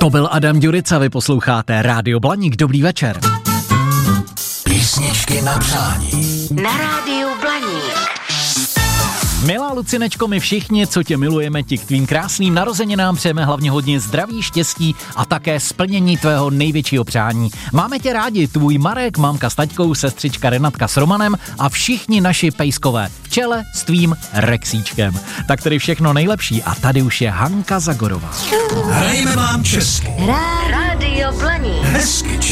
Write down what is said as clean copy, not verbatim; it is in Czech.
To byl Adam Ďurica, vy posloucháte Rádio Blaník, dobrý večer. Písničky na přání. Na Rádiu Blaník. Milá Lucinečko, my všichni, co tě milujeme, ti k tvým krásným narozeninám přejeme hlavně hodně zdraví, štěstí a také splnění tvého největšího přání. Máme tě rádi, tvůj Marek, mámka s taťkou, sestřička Renatka s Romanem a všichni naši pejskové v čele s tvým Rexíčkem. Tak tedy všechno nejlepší a tady už je Hanka Zagorová. Hrajeme vám česky. Rádio Blaník. Hezky